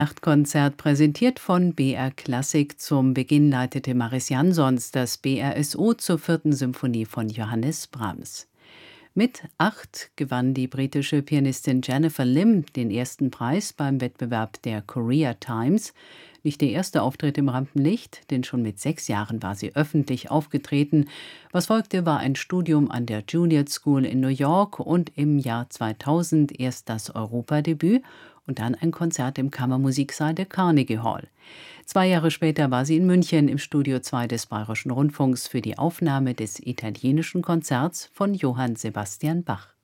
Nachtkonzert präsentiert von BR Klassik. Zum Beginn leitete Maris Jansons das BRSO zur vierten Symphonie von Johannes Brahms. Mit 8 gewann die britische Pianistin Jennifer Lim den ersten Preis beim Wettbewerb der Korea Times. Nicht der erste Auftritt im Rampenlicht, denn schon mit 6 Jahren war sie öffentlich aufgetreten. Was folgte, war ein Studium an der Juilliard School in New York und im Jahr 2000 erst das Europadebüt und dann ein Konzert im Kammermusiksaal der Carnegie Hall. 2 Jahre später war sie in München im Studio 2 des Bayerischen Rundfunks für die Aufnahme des italienischen Konzerts von Johann Sebastian Bach.